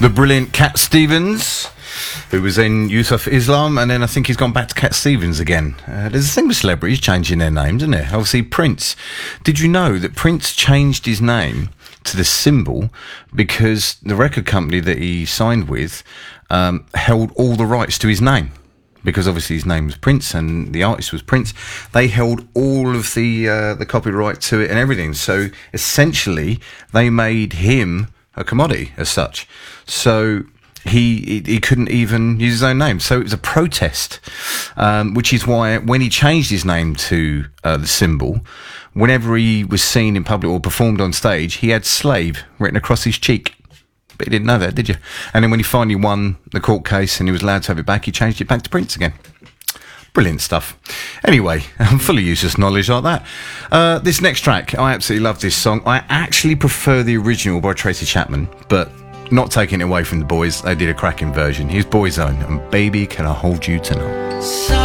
The brilliant Cat Stevens, who was in Yusuf Islam, and then I think he's gone back to Cat Stevens again. There's a thing with celebrities changing their names, isn't there? Obviously, Prince. Did you know that Prince changed his name to the Symbol because the record company that he signed with held all the rights to his name? Because obviously his name was Prince and the artist was Prince. They held all of the copyright to it and everything. So essentially, they made him a commodity as such. So he couldn't even use his own name. So it was a protest, which is why when he changed his name to the Symbol, whenever he was seen in public or performed on stage, he had Slave written across his cheek. But you didn't know that, did you? And then when he finally won the court case and he was allowed to have it back, he changed it back to Prince again. Brilliant stuff. Anyway, I'm full of useless knowledge like that. This next track, I absolutely love this song. I actually prefer the original by Tracy Chapman, but not taking it away from the Boys. They did a cracking version. Here's Boyzone and Baby Can I Hold You Tonight.